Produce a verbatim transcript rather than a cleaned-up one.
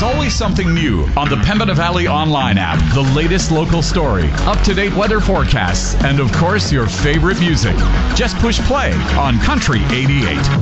There's always something new on the Pembina Valley Online app. The latest local story, up-to-date weather forecasts, and of course, your favorite music. Just push play on Country eighty-eight.